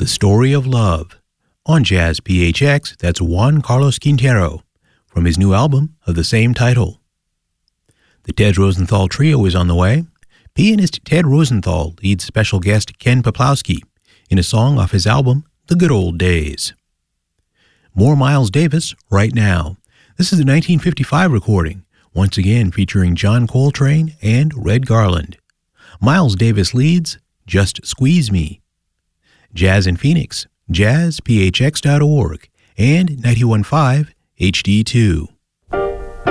Story of Love. On Jazz PHX, that's Juan Carlos Quintero from his new album of the same title. The Ted Rosenthal Trio is on the way. Pianist Ted Rosenthal leads special guest Ken Peplowski in a song off his album, The Good Old Days. More Miles Davis right now. This is the 1955 recording, once again featuring John Coltrane and Red Garland. Miles Davis leads Just Squeeze Me. Jazz in Phoenix, jazzphx.org, and 91.5 HD2.